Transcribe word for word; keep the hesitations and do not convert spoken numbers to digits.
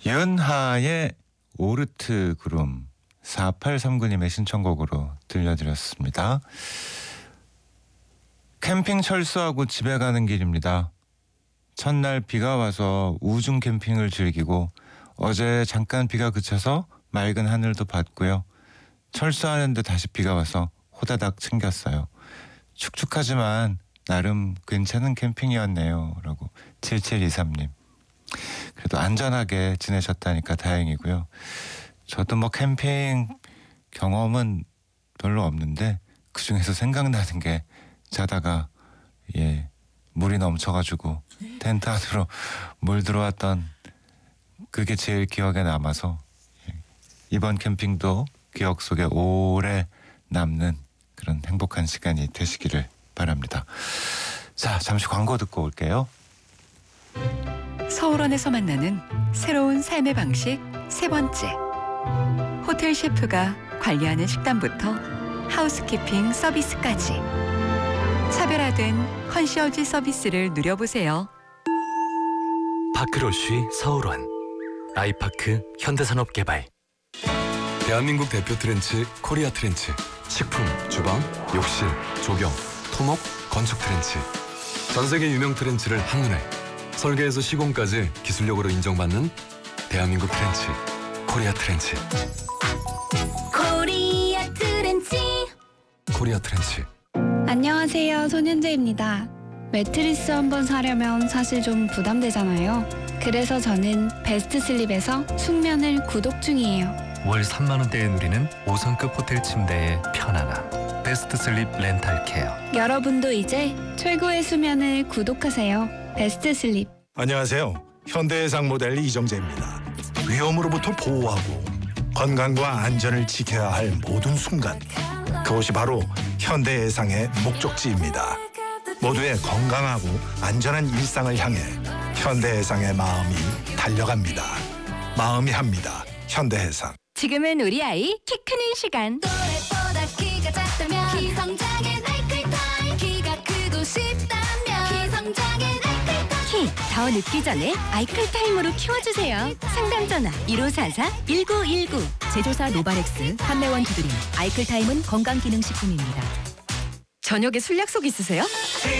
연하의 오르트 구름 사팔삼구님의 신청곡으로 들려드렸습니다. 캠핑 철수하고 집에 가는 길입니다. 첫날 비가 와서 우중 캠핑을 즐기고 어제 잠깐 비가 그쳐서 맑은 하늘도 봤고요. 철수하는데 다시 비가 와서 호다닥 챙겼어요. 축축하지만 나름 괜찮은 캠핑이었네요. 라고 칠칠이삼님. 그래도 안전하게 지내셨다니까 다행이고요. 저도 뭐 캠핑 경험은 별로 없는데 그중에서 생각나는 게 자다가 예 물이 넘쳐가지고 텐트 안으로 물 들어왔던 그게 제일 기억에 남아서 예, 이번 캠핑도 기억 속에 오래 남는 그런 행복한 시간이 되시기를 바랍니다. 자, 잠시 광고 듣고 올게요. 서울원에서 만나는 새로운 삶의 방식 세 번째. 호텔 셰프가 관리하는 식단부터 하우스키핑 서비스까지 차별화된 컨시어지 서비스를 누려보세요. 파크로쉬 서울원, 아이파크 현대산업개발, 대한민국 대표 트렌치 코리아 트렌치, 식품, 주방, 욕실, 조경, 토목, 건축 트렌치. 전 세계 유명 트렌치를 한눈에 설계에서 시공까지 기술력으로 인정받는 대한민국 트렌치, 코리아 트렌치. 코리아 트렌치. 코리아 트렌치. 안녕하세요, 손윤재입니다. 매트리스 한번 사려면 사실 좀 부담되잖아요. 그래서 저는 베스트 슬립에서 숙면을 구독 중이에요. 월 삼만 원대에 누리는 오 성급 호텔 침대의 편안함. 베스트 슬립 렌탈 케어. 여러분도 이제 최고의 수면을 구독하세요. 베스트 슬립. 안녕하세요. 현대해상 모델 이정재입니다. 위험으로부터 보호하고 건강과 안전을 지켜야 할 모든 순간, 그것이 바로 현대해상의 목적지입니다. 모두의 건강하고 안전한 일상을 향해 현대해상의 마음이 달려갑니다. 마음이 합니다. 현대해상. 지금은 우리 아이 키 크는 시간. 또래보다 키가 작다면 키성장의 나이클타임. 키가 크고 싶다면 키성장의 나이클타임. 키 더 늦기 전에 아이클타임으로 키워주세요. 상담 전화 일오사사 일구일구. 제조사 노바렉스, 판매원 두드림. 아이클타임은 건강기능식품입니다. 저녁에 술 약속 있으세요?